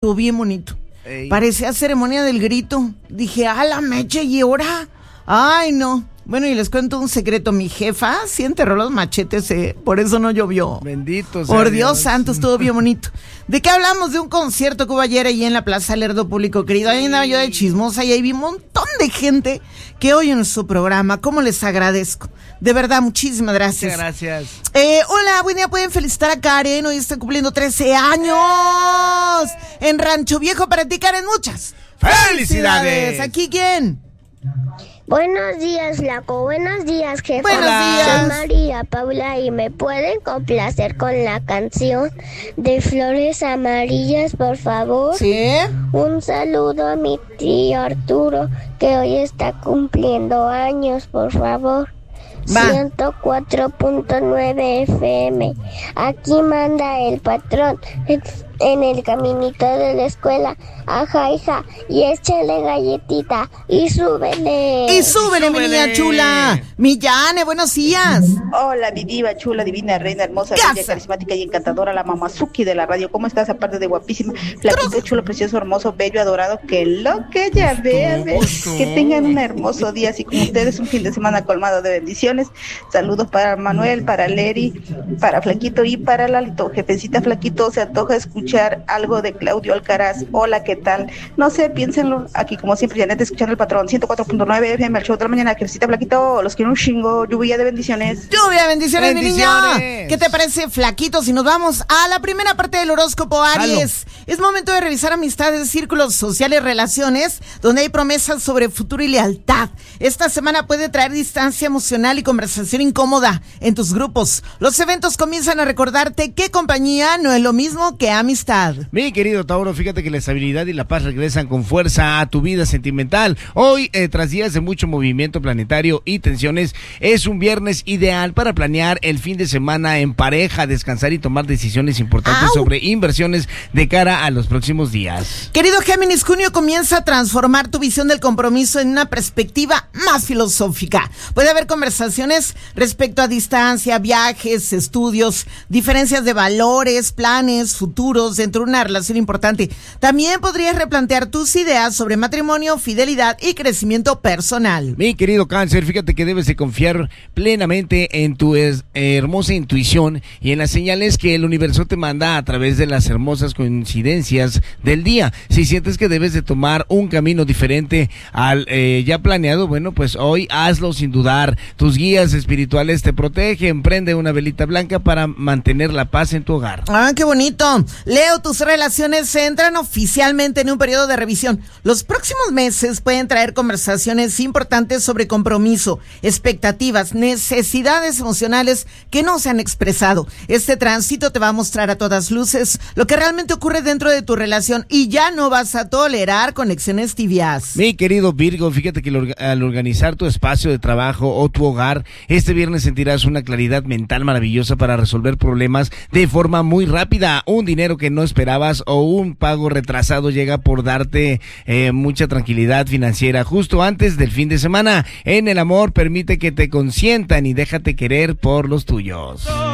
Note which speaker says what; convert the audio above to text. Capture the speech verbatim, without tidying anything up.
Speaker 1: Estuvo bien bonito.
Speaker 2: Ey.
Speaker 1: Parecía ceremonia del grito. Dije, ¡ah, la mecha y ahora! ¡Ay, no! Bueno, y les cuento un secreto. Mi jefa sí enterró los machetes, ¿eh? Por eso no llovió.
Speaker 2: Bendito sea
Speaker 1: Por Dios
Speaker 2: Dios.
Speaker 1: santo, estuvo bien bonito. ¿De qué hablamos? De un concierto que hubo ayer ahí en la Plaza Lerdo Público, querido. Ahí andaba yo de chismosa y ahí vi un montón de gente que oye en su programa. ¿Cómo les agradezco? De verdad, muchísimas gracias.
Speaker 2: Muchas gracias.
Speaker 1: Eh, hola, buen día, pueden felicitar a Karen, hoy está cumpliendo trece años. En Rancho Viejo para ti, Karen, muchas
Speaker 2: ¡Felicidades!
Speaker 1: ¿Aquí quién?
Speaker 3: Buenos días, Laco. Buenos días, jefa.
Speaker 1: Buenos días.
Speaker 3: Soy María Paula y me pueden complacer con la canción de Flores Amarillas, por favor.
Speaker 1: ¿Sí?
Speaker 3: Un saludo a mi tío Arturo, que hoy está cumpliendo años, por favor.
Speaker 1: Va.
Speaker 3: ciento cuatro punto nueve F M. Aquí manda el patrón en el caminito de la escuela. Ajá, hija, y échale galletita y súbele.
Speaker 1: Y súbele, mi
Speaker 2: Súbele.
Speaker 1: niña chula. Millane, buenos días.
Speaker 4: Hola, mi diva chula, divina, reina, hermosa,
Speaker 1: Casa.
Speaker 4: bella, carismática y encantadora, la mamazuki de la radio. ¿Cómo estás? Aparte de guapísima, flaquito, chulo, precioso, hermoso, bello, adorado, que lo que ya vea, ve. Que tengan un hermoso día, así como ustedes, un fin de semana colmado de bendiciones. Saludos para Manuel, para Leri, para Flaquito y para Lalito. Jefecita Flaquito, se antoja escuchar algo de Claudio Alcaraz. Hola, ¿qué tal? No sé, piénsenlo. Aquí, como siempre, Janet, escuchando el patrón, ciento cuatro punto nueve F M, el show de la mañana. Jefecita Flaquito, los quiero un chingo. Lluvia de bendiciones.
Speaker 1: Lluvia, bendiciones, mi niña.
Speaker 2: Bendiciones.
Speaker 1: ¿Qué te parece, flaquito? Si nos vamos a la primera parte del horóscopo, Aries. Es momento de revisar amistades, círculos sociales, relaciones, donde hay promesas sobre futuro y lealtad. Esta semana puede traer distancia emocional y conversación incómoda en tus grupos. Los eventos comienzan a recordarte que compañía no es lo mismo que amistad.
Speaker 2: Mi querido Tauro, fíjate que la estabilidad y la paz regresan con fuerza a tu vida sentimental. Hoy, eh, tras días de mucho movimiento planetario y tensiones, es un viernes ideal para planear el fin de semana en pareja, descansar y tomar decisiones importantes
Speaker 1: ¡Au!
Speaker 2: sobre inversiones de cara a los próximos días.
Speaker 1: Querido Géminis, junio comienza a transformar tu visión del compromiso en una perspectiva más filosófica. Puede haber conversaciones respecto a distancia, viajes, estudios, diferencias de valores, planes, futuros dentro de una relación importante. También podrías replantear tus ideas sobre matrimonio, fidelidad y crecimiento personal.
Speaker 2: Mi querido Cáncer, fíjate que debes de confiar plenamente en tu es- eh, hermosa intuición y en las señales que el universo te manda a través de las hermosas coincidencias del día. Si sientes que debes de tomar un camino diferente al eh, ya planeado, bueno, pues hoy hazlo sin dudar. Tus guías espirituales te protegen. Prende una velita blanca para mantener la paz en tu hogar.
Speaker 1: Ah, qué bonito. Leo, tus relaciones se entran oficialmente en un periodo de revisión. Los próximos meses pueden traer conversaciones importantes sobre compromiso, expectativas, necesidades emocionales que no se han expresado. Este tránsito te va a mostrar a todas luces lo que realmente ocurre dentro de tu relación y ya no vas a tolerar conexiones tibias.
Speaker 2: Mi querido Virgo, fíjate que al orga- al organizar tu espacio de trabajo o tu hogar, este viernes sentirás una claridad mental maravillosa para resolver problemas de forma muy rápida. Un dinero que no esperabas o un pago retrasado llega por darte eh, mucha tranquilidad financiera justo antes del fin de semana. En el amor, permite que te consientan y déjate querer por los tuyos.